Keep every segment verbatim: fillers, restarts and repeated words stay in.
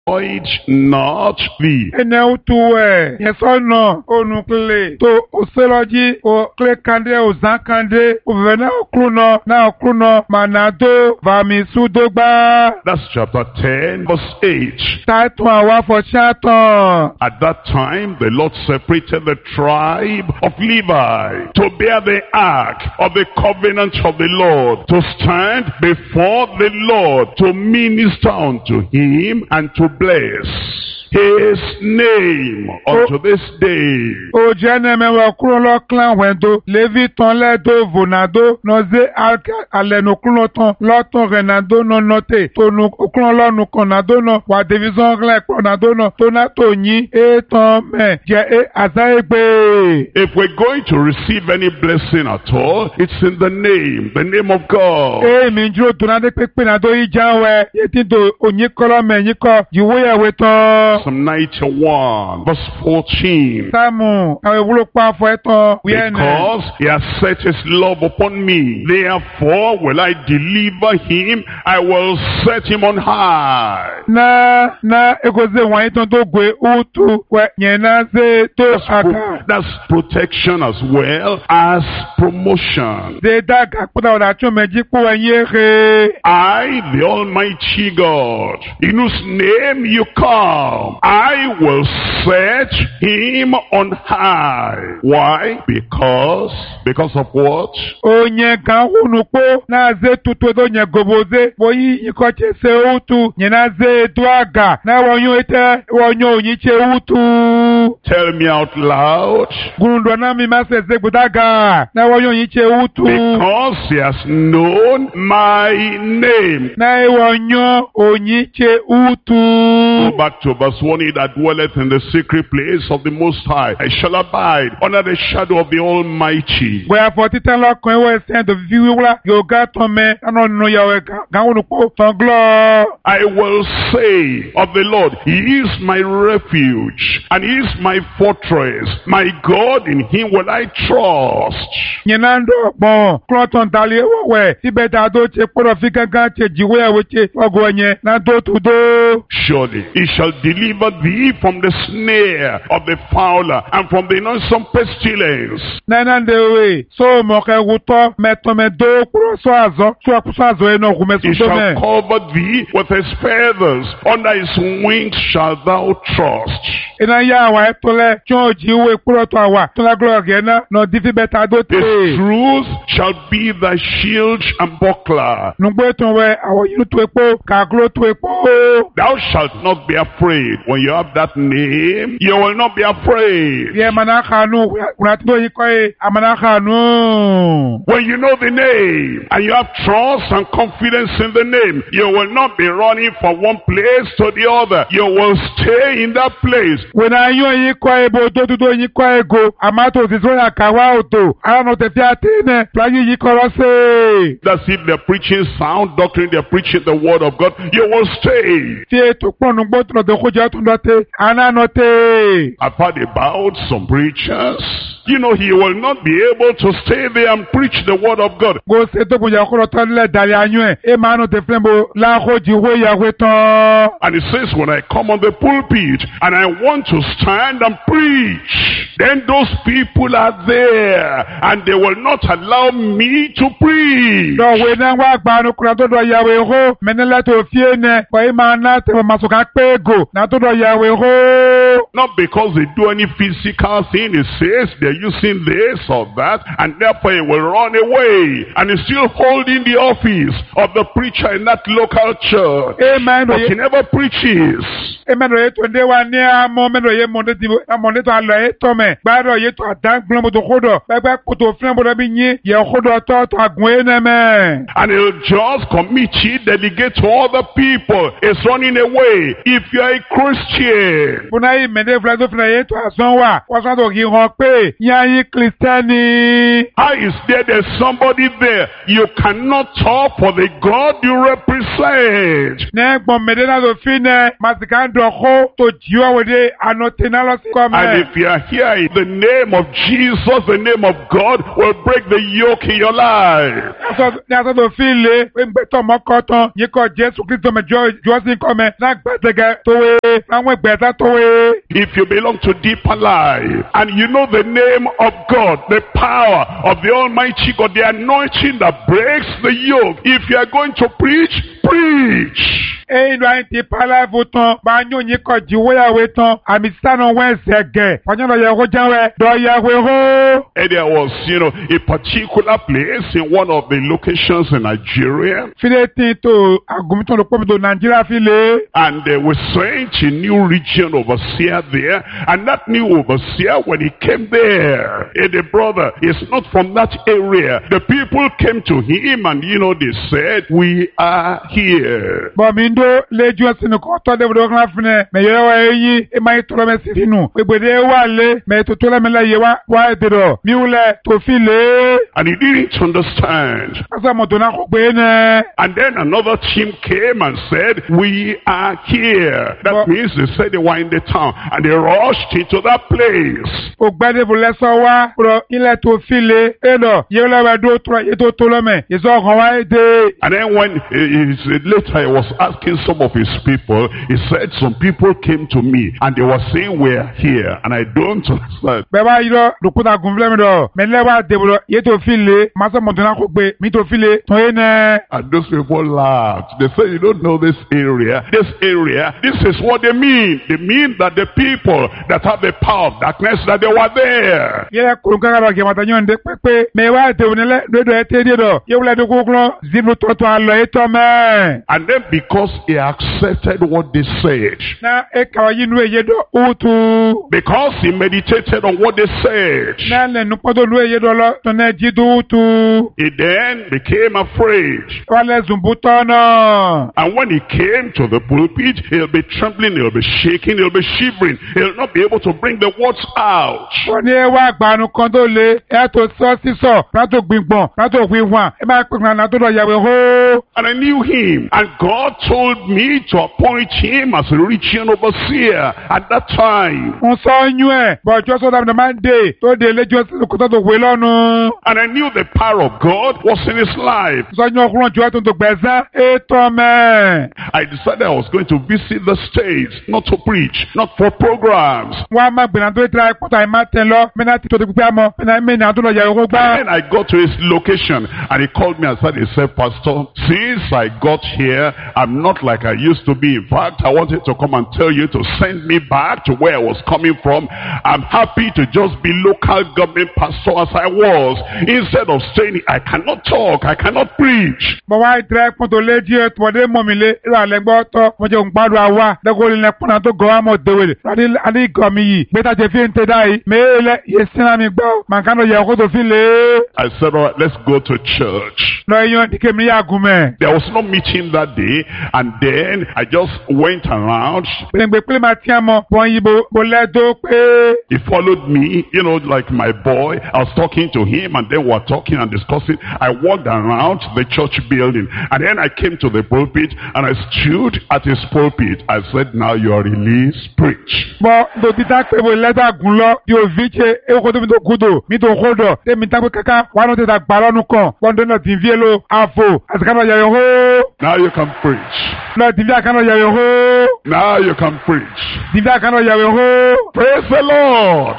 avoid not thee. Ene utuwe, yesono, onukle, to oseloji, o kle kande, o zan kande, o vena okluno, na okluno, manado, vamisudogba. That's chapter ten, verse eight. Taito awa for chaton. At that time, the Lord separated the tribe of Levi to bear the ark of the covenant of the Lord, to stand before the Lord, to minister unto him and to bless his name unto this day. O jeneme wa kurolo clan wendo, levi ton ledo vonado, noze alka aleno kuloton, loton renado no note, tonu okunlo nu konado no, wa division glen konado no, tonato nyi, e ton me, je e azaegbe. If we're going to receive any blessing at all, it's in the name, the name of God. E minjuro tunade pepe na do ijanwe, yetindo onyi kolo me nyiko, jiwe weton. Psalm ninety-one, verse fourteen. Samu, awe wulo pa fo eton, Because he has set his love upon me, therefore will I deliver him, I will set him on high. Na, na, ekoze wan eton to gwe utu, we nyena ze to aka. That's protection as well as promotion. Ze daga kuda wada chome jiku wenye re. I, the Almighty God, in whose name you come, I will set him on high. Why? Because, because of what? Onye kan hunu po, na ze tutu do nye goboze, woyi yikoche se utu, nyena ze duaga, na wonyo ete, wonyo onyiche utu. Tell me out loud. Gurundo na mi mase ze gudaga, na wonyo onyiche utu. Because he has known my name. Na wonyo onyiche utu. Go back to verse one. He that dwelleth in the secret place of the Most High, I shall abide under the shadow of the Almighty. Where for titan lo kan we send the view wala yo ga ton me ano no ya we ga wonu po ton glo. I will say of the Lord, he is my refuge and he is my fortress, my God, in him will I trust. Nyenando bon kloton dali we tibe da do che poro fi gangan che jiwe we che ogo nye na do to do. Surely he shall deliver thee from the snare of the fowler and from the noisome pestilence. Nanande we so mo ke wuto meto me do pro so azo so akuso azo e no gume He so shall me. cover thee with his feathers, under his wings shalt thou trust. Ina ya wa etole cho jiwe pro to awa to la glory na no difi beta do His te. truth shall be thy shield and buckler. Nugbe ton we awo yu to epo ka glo to epo. Thou shalt not be afraid. When you have that name, you will not be afraid. Ye manakanu unatindo yikoe amanakanu. When you know the name and you have trust and confidence in the name, you will not be running from one place to the other. You will stay in that place. When I yo yikoe bo do do do yikoe go amato zizona kawa oto ano te fiatine playu yikoro se. That's if they're preaching sound doctrine, they're preaching the word of God, you will stay. Tie to ponu gbotro de koja to ndote ananote. I've heard about some preachers. You know, he will not be able to stay there and preach the word of God. Go se to buja koro to le dali anyu e manu te flembo la hoji we ya we ton. And it says, when I come on the pulpit and I want to stand and preach, then those people are there and they will not allow me to preach. Do we na wa gba nu kura to do ya we ho menela to fie ne ko e ma na te ma so ka pe go na to do ya we ho. Not because they do any physical thing, it says they're using this or that, and therefore he will run away, and he's still holding the office of the preacher in that local church. Amen. But he never preaches. Amen. Ye to de wa ni amo me do ye mo de ti amo de to alo e to me gba do ye to adan gbon mo to kodo pepe ko to flen bo bi yin ye kodo to to agun e ne me. And he'll just commit it, delegate to other people. It's running away. If you're a Christian, Buna yi me de fla do fla ye to asan wa wa san to ki hon pe yan yi Christiani. how is there there's somebody there you cannot talk for the God you represent? Ne gbon me de na do fi ne masika Mandoko to Jiwawede Anotenalos And Come. if you are here in the name of Jesus, the name of God will break the yoke in your life. Nasa to file, Beto Mokoton, Yiko Jesu Christo Major, Josin Come, Nakbatega Towe, Namwe Beta Towe. If you belong to deeper life and you know the name of God, the power of the Almighty God, the anointing that breaks the yoke, if you are going to preach, preach. E ndo ainti pala vuton, banyo nyiko jiwe ya weton, amisano wen sege, wanyo ya hojanwe, do ya weho. And there was, you know, a particular place in one of the locations in Nigeria. File tinto, agumiton lo komi do Nigeria file. And they were sent a new region overseer there. And that new overseer, when he came there, eh, the brother is not from that area. The people came to him and, you know, they said, we are here. Bomindo, lejo sinu koto de bro kan fune, me yo wa yi, e mai toro me sinu. We bode wa le, me to tola me la ye wa, wa edero. Mi ule to file. And he didn't understand. Asa mo dona ko gbe ne. And then another team came and said, we are here. That Well, means they said they were in the town. And they rushed into that place. O gbade bo leso wa, bro ile to file. E lo, ye la wa do tro, ye to tolo me. Ye so kan wa ede. And then when he, he said, later he was asking some of his people, he said, some people came to me and they were saying, we're here. And I don't understand. Beba yiro, dokuta gunfle mi do. Me le wa de bro, ye to file. Masa mo dona ko gbe, mi to file. To ye ne. And those people laughed. They said, you don't know this area. This area, this is what they mean. They mean that the people that have the power of darkness, that they were there. Ye kurunga ga ke mata nyonde pepe. Me wa de unele, do do ete de do. Ye wala de koklo, zibu to to alo eto me. And then because he accepted what they said, Na e ka yi nu ye do utu. because he meditated on what they said, Na le nu podo lu ye do lo, to ne ji do utu. he then became afraid. Wale zumbuto no. And when he came to the pulpit, he'll be trembling, he'll be shaking, he'll be shivering. He'll not be able to bring the words out. Wọ́n ní wá gbanu kan tó le, ẹ tó sọ sísọ, látò gbìngbọ̀n, látò wíwọ̀n, ẹ máa pè kan náà tó lọ yàwé hó. And I knew him. And God told me to appoint him as a region overseer at that time. Wọ́n sọ yún ẹ̀, bọ̀jọ́ sọ́dọ̀ àmì máa ń dè, tó dé lẹ́jọ́ sí kótó tó wé lọ́nu. And I knew the power of God was in his life. Sọ yún ọkùnrin jù ẹ́ tó tó gbẹ̀sán, ètò mẹ́. I decided I was going to visit the States, not to preach, not for programs. Wọ́n á máa gbìnà tó tra ẹ̀kọ́ tàyè máa tẹ̀ lọ, mẹ́nà tí tó ti pípẹ́ mọ́, mẹ́nà mẹ́nà tó lọ yàwé hó gbá. And I got to his location and he called me aside. He said, Pastor, since I got here, I'm not like I used to be. In fact, I wanted to come and tell you to send me back to where I was coming from. I'm happy to just be local government pastor as I was. Instead of saying, I cannot talk, I cannot preach. Bọ̀ wá ìtẹ̀rẹ̀ ẹ̀kọ́ tó lé jí ètò ọdẹ mọ̀mílé, ìlú àlẹ́gbọ́ tọ́, mo jẹ́ òǹgbàdo àwa, dẹ́kun ilẹ̀ kúnà tó gọ̀ wá mọ̀ dèwèlè. Adé ìgọ̀ mi yìí, gbẹ́ta jẹ́ fi ń tẹ́ dá yìí, mẹ́ẹ̀lẹ́ yé sínú mi gbọ́, màkánà yẹ ọkọ̀ tó fi lé. I said, all right, let's go to church. Lọ yan dike mi yà gùn mẹ́. There was no meeting that day, and then I just went around. Pèlèǹgbè pèlè máa tiẹ̀ mọ́, bọ́n yìí bo bo lẹ́dọ̀ pé. He followed me, you know, like my boy. I was talking to him, and then we were talking and discussing. I walked around the church building, and then I came to the pulpit, and I stood at his pulpit. I said, now you are released, preach. Bọ́ dòtí tá pé bo lẹ́dà gùn lọ, di òfin ṣe ewéko tó mi tó kúdò, mi tó kódò, tèmi tá pé kankan, wà ló ti ta gbà lọ́nu kan, wọ́n tó náà ti fi èlò àfò, àti kánà yẹ̀yẹ̀ hó. Now you can preach. Lọ ti fi àkánà yẹ̀yẹ̀ hó. Now you can preach. Ti fi àkánà yẹ̀yẹ̀ hó. Praise the Lord.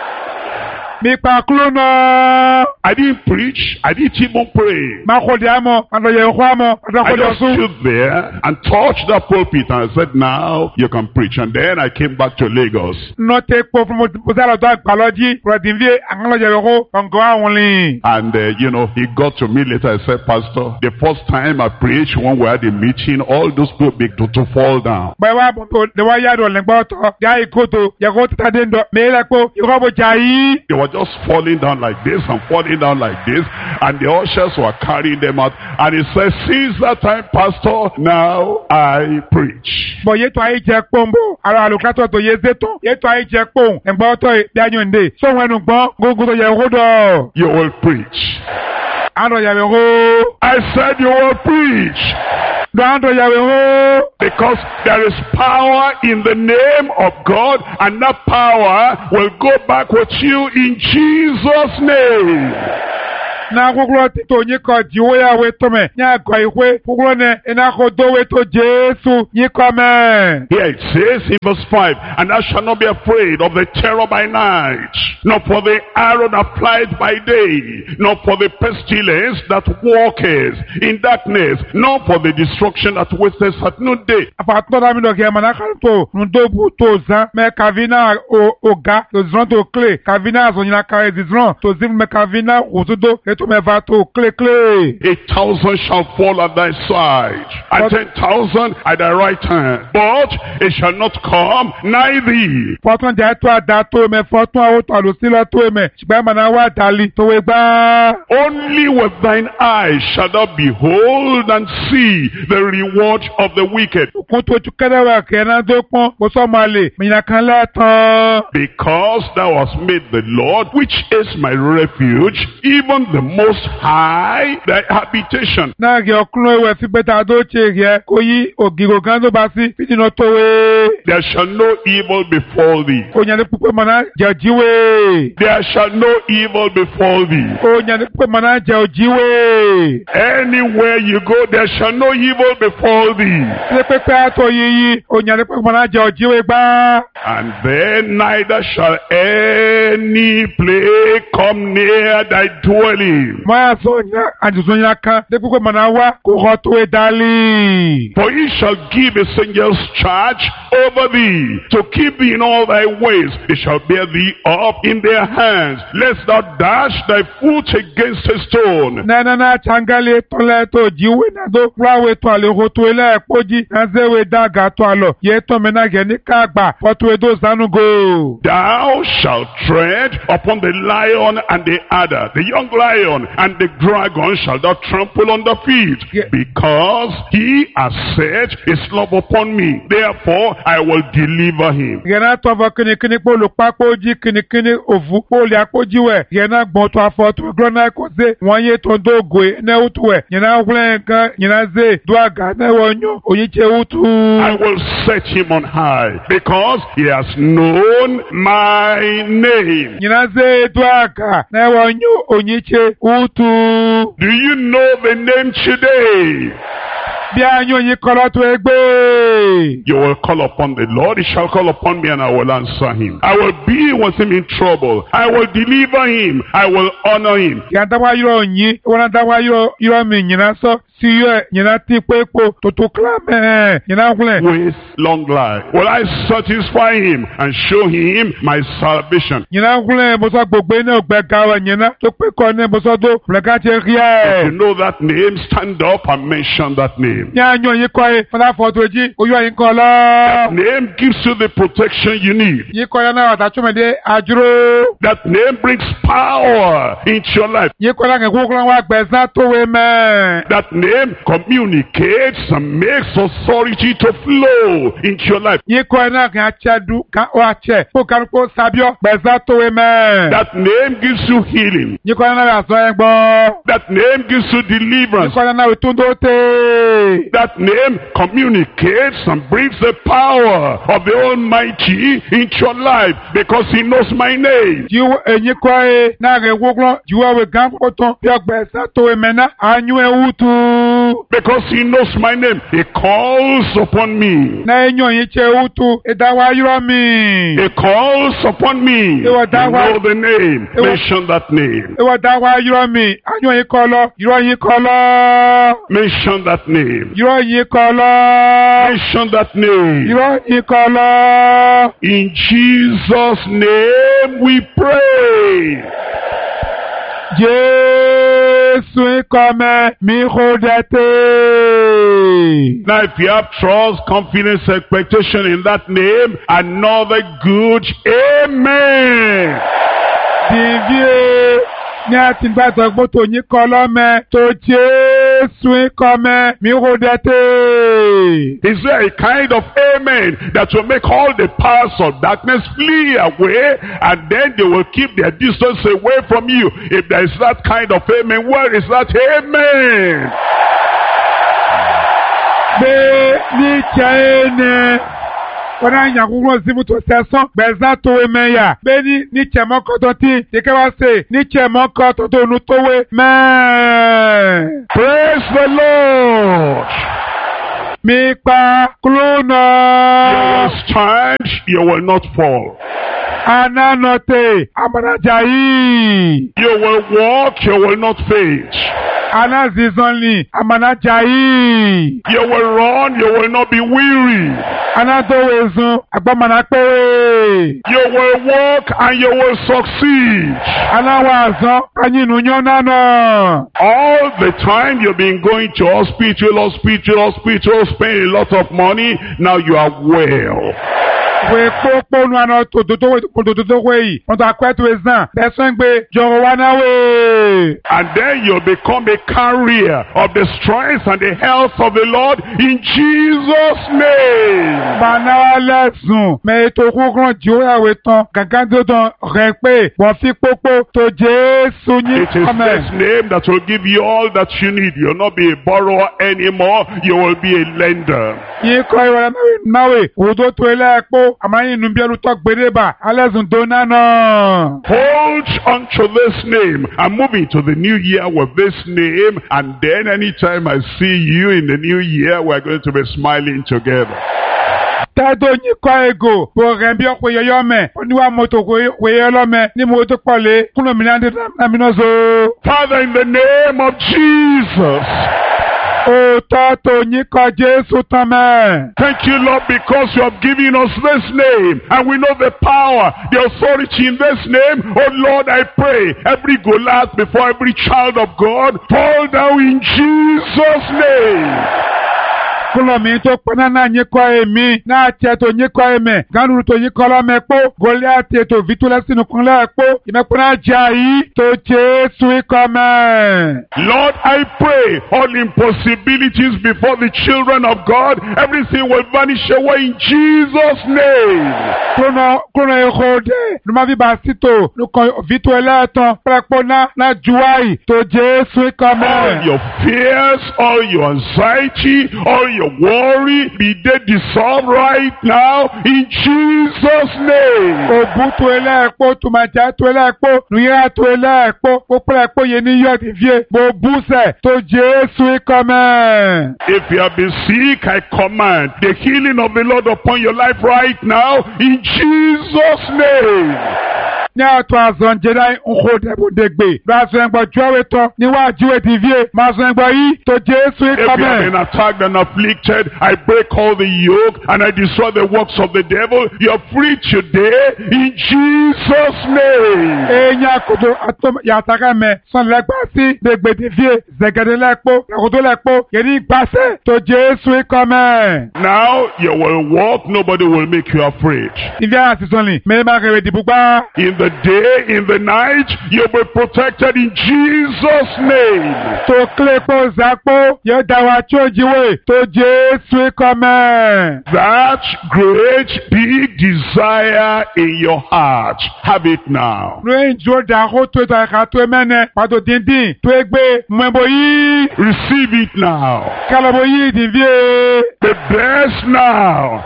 Mi pa kúló náà. I didn't preach. I didn't even pray. Máa kó di àmọ́, àtọ̀ yẹ̀yẹ̀ hó àmọ́, àtọ̀ I kó di just ọ̀sùn. stood there and touched that pulpit, and I said, now you can preach. And then I came back to Lagos. Nọ tẹ kpọ́ fún mo mo sálọ tó àgbàlọ́jì, rẹ̀ ti fi àkánà yẹ̀yẹ̀ hó, ọ̀ngọ́ àwọn lè. And, uh, you know, he got to me later. I said, Pastor, the first time I preached, when we had a meeting, all those people began to, to fall down. Bẹ́ẹ̀ wá bọ̀tò lè wá yàrá lẹ́gbọ́ tọ́, yá ìkótó, yẹ̀kọ́ títà dé ń dọ̀, mẹ́rẹ̀ kó, ìkọ́ bò jà yìí. They were just falling down like this and falling down like this. And the ushers were carrying them out. And he said, since that time, Pastor, now I preach. Bọ̀ yé tó ayé jẹ kpọ́nbó, ara àlùkátọ̀ tó yé zé tó, yé tó ayé jẹ kpọ́n, ẹ̀gbọ́n tó yé bí anyọ̀ ndé, sọ̀rọ̀ ẹnu gbọ́n, gbogbo tó yẹ kó dọ̀. You will preach. Àná yàrá kó. I said you will preach. Dando Yahweh ho. Because there is power in the name of God, and that power will go back with you in Jesus' name. Na kukuro tito nyiko jiwe ya wetome nya kwa ikwe kukuro ne ina kodo weto Jesu nyiko me. Here it says in verse five, and thou shalt not be afraid of the terror by night, nor for the arrow that flieth by day, nor for the pestilence that walketh in darkness, nor for the destruction that wasteth at noonday. Apatno da mi do ke manaka to ndobu to zan me kavina o oga to zron to kle kavina zonina kare zron to zim me kavina utudo to me va to kle kle. A thousand shall fall at thy side, and But, ten thousand at thy right hand, but it shall not come nigh thee. Fortun de to ada to me fortun awo to alo silo to me shigba mana wa dali to we gba. Only with thine eyes shalt thou behold and see the reward of the wicked, Kun to tu kere wa ke na do pon bo so male mi na kan le tan. because thou hast made the Lord, which is my refuge, even the Most High, thy habitation. Na ge okun we fi beta do che ge ko yi ogigo gan do ba si fi no to we. There shall no evil befall thee. O nya le pupe mana je jiwe. There shall no evil befall thee. O nya le pupe mana je ojiwe. Anywhere you go, there shall no evil befall thee. Le pepe ato yiyi o nya le pupe mana je ojiwe gba. And then neither shall any plague come near thy dwelling. Maya so nya anjuzo nya kan le pupe mana wa ko ho to we dali. For he shall give his angels charge over thee, to keep thee in all thy ways. They shall bear thee up in their hands, lest thou dash thy foot against a stone. Na na na changale to le to jiwe na do rawe to ale ho to ele poji na zewe daga to alo ye to me na ge ni ka gba for to do zanu go. Thou shalt tread upon the lion and the adder, the young lion and the dragon shall thou trample under feet, Yeah. because he has set his love upon me. Therefore I will deliver him. Yena to va kini kini po lo pa po ji kini kini ovu po le apoji we yena gbon to afo to glona ko ze won ye to do go ne utu we yena wlen kan yena ze do aga na wonyo oyin che utu. I will set him on high, because he has known my name. Yena ze do aga na wonyo oyin che utu. Do you know the name today? Bi anyo yin kolo to egbe. You will call upon the Lord, he shall call upon me, and I will answer him. I will be with him in trouble. I will deliver him. I will honor him. Yanda wa yiro yin wona da wa yiro yiro mi nyina so si yo nyina ti pepo to to klame nyina wlen. With long life will I satisfy him and show him my salvation. Nyina wlen bo so gbogbo na ogbe gawa nyina to pe ko ne bo so do pleka che If you rie. know that name, stand up and mention that name. Nya anyo yin ko e fada foto ji oyo yin ko That lo. name gives you the protection you need. Yin ko ya na wata chumede ajuro. That name brings power into your life. Yin ko la nge ku klan wa gbezan to we me. That name communicates and makes authority to flow into your life. Yin ko na kan achedu kan o ache ko kan ko sabio gbezan to we me. That name gives you healing. Yin ko na wa so en gbo. That name gives you Yin deliverance. ko na we tundo te. That name communicates and brings the power of the Almighty into your life, because he knows my name. Jiwo enyi ko e na re woglo jiwo we gan ko ton bi ogbesa to e mena anyu e utu. Because he knows my name. He calls upon me. Na enyo yin che utu e da wa yiro mi. He calls upon me. Ewa You dawa- know the name. Ewa- Mention that name. E wa da wa yiro mi anyu yin ko lo yiro yin ko lo. Mention that name. Yiro yin ko lo. Mention that name. Yiro yin ko lo. In Jesus' name we pray. Jesu ikome mi hodete. Now if you have trust, confidence, expectation in that name, another good amen. Divie ní àti gbàtọ̀ gbótò yín kọ́ lọ́mẹ tó Jésù ikome mi hodete. Is there a kind of amen that will make all the powers of darkness flee away, and then they will keep their distance away from you? If there is that kind of amen, where is that amen? Be ni chene. Wana nyakuko zimu to seson beza to we meya be ni ni chemo koto ti deke wa se ni chemo koto to nu to we me. Praise the Lord. Mi pa kluna. You will stand, you will not fall. Ananote amanajai. You will walk, you will not faint. Anazizonli amanajai. You will run, you will not be weary. Anadowezun agbamanape. You will walk and you will succeed. Anawazon kanyinu nyonana. All the time you've been going to hospital, hospital, hospital, spending a lot of money, now you are well. We popo nu ana to to to to to to we. On ta kwetu ezan. Beson gbe joro wana we. And then you become a carrier of the strength and the health of the Lord in Jesus' name. Bana lesun. Me to kukron jiwa we ton. Gagando don repe. Bon fi popo to Jesu ni. It is this name that will give you all that you need. You'll not be a borrower anymore. You will be a lender. Yi ko iwa nawe. Udo to ele ekpo. Amayi numbielu tok bereba. Alezun donana. Hold on to this name. I'm moving to the new year with this name. And then anytime I see you in the new year, we're going to be smiling together. Tado ni kwa ego. Bo rembi okwe yoyo me. Oniwa moto kwe yelo me. Ni moto pale. Kuno minande na minozo. Father, in the name of Jesus. Oh, Tato Nika Jesu Tame. Thank you, Lord, because you have given us this name. And we know the power, the authority in this name. Oh, Lord, I pray every Goliath before every child of God fall down in Jesus' name. Kulo mi to pana na nyekwa emi na che to nyekwa eme ganuru to yikola mepo Goliath to vitula sinu kunla epo imepona jai to Jesu ikome. Lord, I pray all impossibilities before the children of God, everything will vanish away in Jesus' name. Kuno kuno ehode numa vibasito nuko vituela ton prepona na juai to Jesu ikome. All your fears, all your anxiety, all your Your worry, be they dissolved right now in Jesus' name. Obu to ele ekpo, tumaja to ele ekpo, nuya to ele ekpo, opre ekpo yeni yo divie, bo buse to Jesu ikome. If you have been sick, I command the healing of the Lord upon your life right now in Jesus' name. Ní àtọ̀ àzọ̀n jẹ́dá ńkò dẹ̀bùdẹ̀gbè. Lọ́sọ̀ngbọ̀ jọ́wé tán níwájú ètìvíé. Màsọ̀ngbọ̀ yìí tó Jésù If you have been attacked and afflicted, I break all the yoke and I destroy the works of the devil. You are free today in Jesus' name. Èyí àkójọ àtọ́ yàtàkà mẹ́ sọ̀nlẹ́gbà sí dẹ̀gbẹ̀dẹ̀víé. Zẹ̀gẹ̀dẹ̀ lẹ́pọ̀, àkójọ lẹ́pọ̀, yẹ̀rí gbàsẹ̀ tó Jésù ikọ̀mẹ́. Now you will walk, nobody will make you afraid. Ìfẹ́ àti sọ̀nì, mẹ́rìnmá rẹ̀ dìbùgbà. In the day, in the night, you'll be protected in Jesus' name. To klepo zapo, ye dawa chojiwe, to Jesu ikome. That great big desire in your heart, have it now. Receive it now. Be blessed now.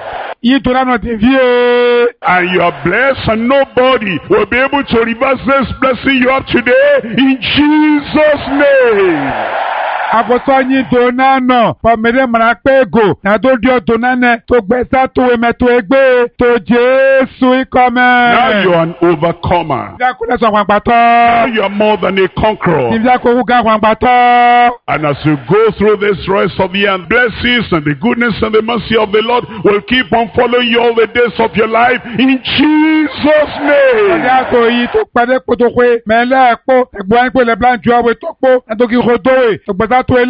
And you are blessed, and nobody will be able to reverse this blessing you have today in Jesus' name. Aposonyi donano, pamere manapego, na do dio donane, to gbesa to eme to egbe, to Jesu ikome. Now you are an overcomer. Now you are more than a conqueror. And as you go through this rest of the year, and blessings and the goodness and the mercy of the Lord will keep on following you all the days of your life in Jesus' name. To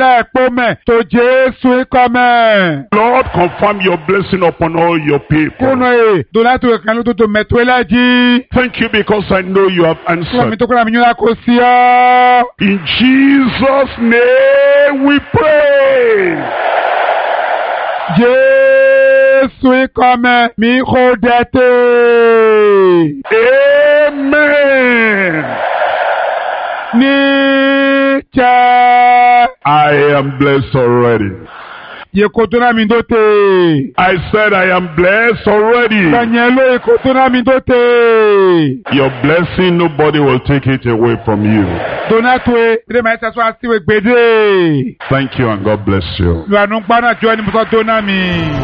Lord, confirm your blessing upon all your people. Thank you because I know you have answered. In Jesus' name we pray. Jésus comme mi rodete. Amen. Ni I am blessed already. Ye kotona mi dote. I said I am blessed already. Danielo ye kotona mi dote. Your blessing, nobody will take it away from you. Donatwe, ide ma esa so asiwe gbede. Thank you and God bless you. Lu anu pa na jo ni mo so donami.